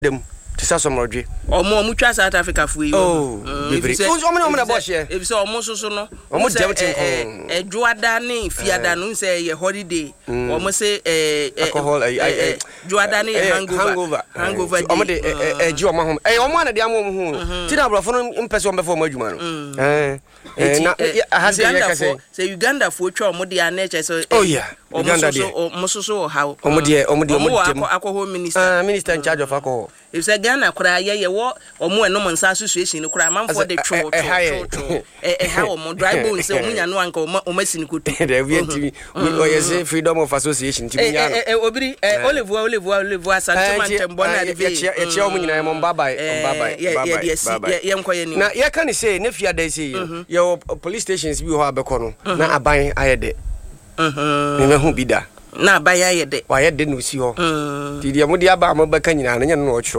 them to say some rodwe omo mutwa South Africa fu yi if you omo na boss here if so omo so no omo dem juada ne fiada no say ye holiday omo say alcohol juada ne hangover omo de ji omo hom omo na de am hu ti na brofo no mpese omo befo omo adwuma no na ha say Uganda fo twa omo de anache so Uganda de omo so how omo de alcohol minister in charge of alcohol if say Ghana kura ye wo omo enom nsa association kura manfo de tro ha omo dry bone say omo nya no anka omo sinikutu there we TV we say freedom of association ti nya obiri Olive asante mantembo na de ye che omo nyina mo bye ye nkoye ni na ye kan say ne fia da say ye police stations bi ho abekọ no na aban ayede me mehu bi da na aban ayede wa ayede no si ho ti dia mo dia ba mo beka nyina na nya no